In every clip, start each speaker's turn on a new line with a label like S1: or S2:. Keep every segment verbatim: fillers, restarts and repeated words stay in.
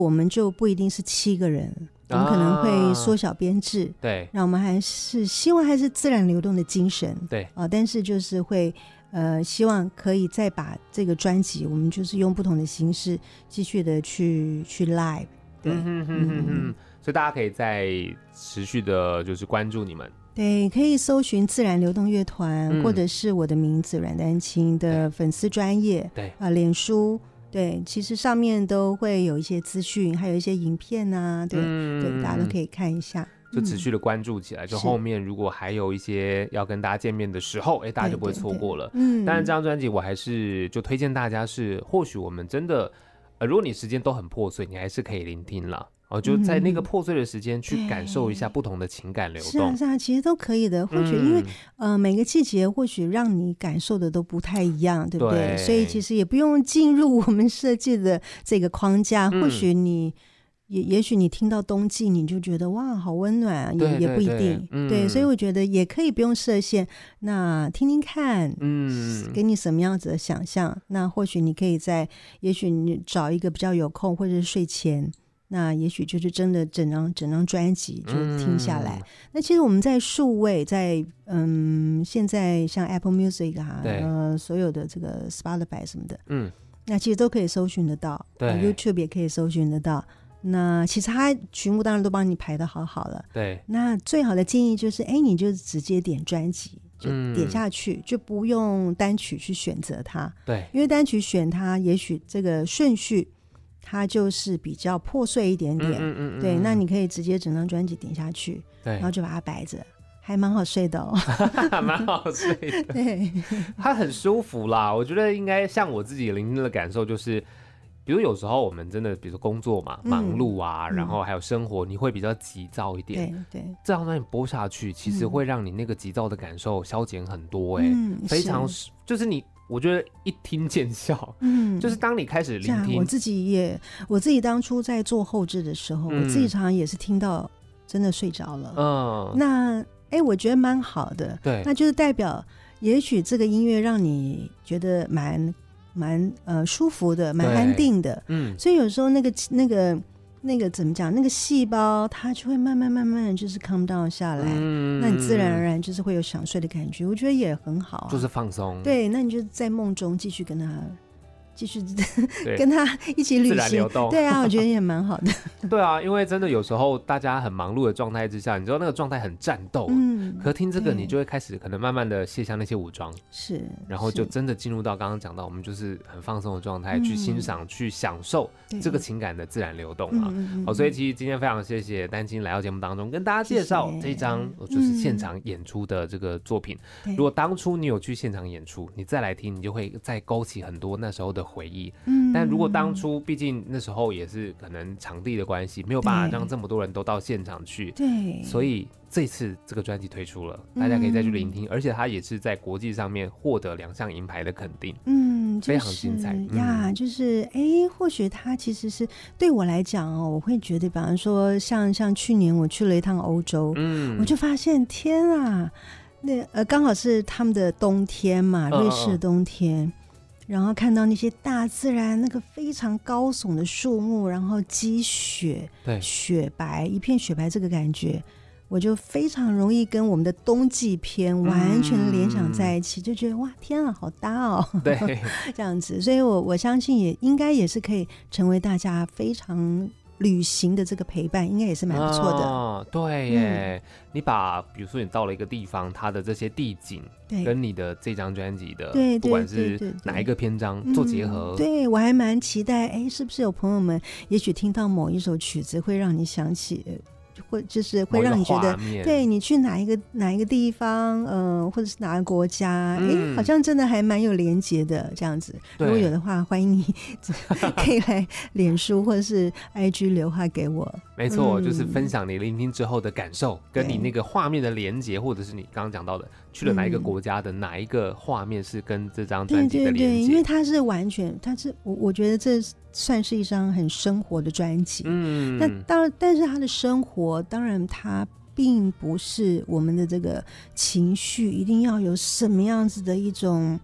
S1: 我们就不一定是七个人，我们可能会缩小编制、啊、对，那我们还是希望还是自然流动的精神，对、呃、但是就是会呃，希望可以再把这个专辑我们就是用不同的形式继续的去去 live， 对，嗯哼哼
S2: 哼哼，所以大家可以再持续的就是关注你们，
S1: 对，可以搜寻自然流动乐团、嗯、或者是我的名字阮丹青的粉丝专页，对啊、呃，脸书，对，其实上面都会有一些资讯，还有一些影片啊，对、嗯、对，大家都可以看一下，
S2: 就持续的关注起来、嗯、就后面如果还有一些要跟大家见面的时候，哎，大家就不会错过了。嗯，当然这张专辑我还是就推荐大家是，或许我们真的呃，如果你时间都很破碎，你还是可以聆听啦。哦，就在那个破碎的时间去感受一下不同的情感流动，是
S1: 啊是啊，其实都可以的。或许因为、嗯、呃每个季节或许让你感受的都不太一样，对不对？对，所以其实也不用进入我们设计的这个框架。嗯、或许你也也许你听到冬季你就觉得哇好温暖啊，也也不一定。嗯、对，所以我觉得也可以不用设限，那听听看，嗯，给你什么样子的想象。那或许你可以在，也许你找一个比较有空，或者是睡前。那也许就是真的整张整张专辑就听下来、嗯、那其实我们在数位在嗯现在像 Apple Music 啊呃所有的这个 Spotify 什么的，嗯，那其实都可以搜寻得到，对、呃、YouTube 也可以搜寻得到。那其实它曲目当然都帮你排得好好了，对。那最好的建议就是哎你就直接点专辑就点下去、嗯、就不用单曲去选择它，对，因为单曲选它也许这个顺序它就是比较破碎一点点，嗯嗯嗯嗯，对，那你可以直接整张专辑点下去，对，然后就把它摆着，还蛮好睡的哦，
S2: 蛮好睡的，对，它很舒服啦。我觉得应该像我自己聆听的感受就是，比如有时候我们真的，比如说工作嘛，忙碌啊、嗯，然后还有生活，你会比较急躁一点，对对，这张专辑播下去，其实会让你那个急躁的感受消减很多、欸，哎、嗯，非常就是你。我觉得一听见效，嗯，就是当你开始聆听，
S1: 我自己也，我自己当初在做后制的时候，嗯、我自己常常也是听到真的睡着了，嗯，那哎、欸，我觉得蛮好的，对，那就是代表，也许这个音乐让你觉得蛮蛮呃舒服的，蛮安定的，嗯，所以有时候那个那个。那个怎么讲？那个细胞它就会慢慢慢慢的就是 calm down 下来、嗯，那你自然而然就是会有想睡的感觉，我觉得也很好、啊，
S2: 就是放松。
S1: 对，那你就在梦中继续跟他。继续跟他一起旅行，自然流动。对啊，我觉得也蛮好的。
S2: 对啊，因为真的有时候大家很忙碌的状态之下，你知道那个状态很战斗，嗯，可听这个你就会开始可能慢慢的卸下那些武装，是，然后就真的进入到刚刚讲到我们就是很放松的状态、嗯、去欣赏、去享受这个情感的自然流动啊。好、嗯哦，所以其实今天非常谢谢丹青来到节目当中跟大家介绍这一张就是现场演出的这个作品、嗯。如果当初你有去现场演出，你再来听，你就会再勾起很多那时候的回忆，嗯，但如果当初毕竟那时候也是可能场地的关系，没有办法让这么多人都到现场去，对，所以这次这个专辑推出了，大家可以再去聆听、嗯、而且它也是在国际上面获得两项银牌的肯定，嗯，就是、非常精彩
S1: 呀、嗯、就是哎，或许它其实是对我来讲哦，我会觉得比方说像像去年我去了一趟欧洲，嗯，我就发现天啊，那呃刚好是他们的冬天嘛，瑞士的冬天、嗯嗯，然后看到那些大自然那个非常高耸的树木，然后积雪，对，雪白一片雪白，这个感觉我就非常容易跟我们的冬季片完全联想在一起、嗯、就觉得哇天啊好搭哦，对这样子，所以我我相信也应该也是可以成为大家非常旅行的这个陪伴，应该也是蛮不错的、
S2: 哦、对耶、嗯、你把比如说你到了一个地方，它的这些地景跟你的这张专辑的不管是哪一个篇章做结合、
S1: 嗯、对，我还蛮期待哎，是不是有朋友们也许听到某一首曲子会让你想起会就是会让你觉得对你去哪一个哪一个地方呃，或者是哪个国家哎、嗯，好像真的还蛮有连结的这样子，如果有的话欢迎你可以来脸书或者是 I G 留话给我，
S2: 没错、嗯、就是分享你聆听之后的感受跟你那个画面的连结，或者是你刚刚讲到的去了哪一个国家的哪一个画面是跟这张专辑的连结、
S1: 对对对，因为它是完全它是 我, 我觉得这算是一张很生活的专辑，嗯，那当然但是它的生活当然它并不是我们的这个情绪一定要有什么样子的一种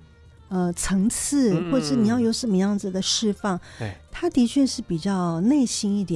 S1: 呃层次，或者是你要有什么样子的释放，它的确是比较内心一点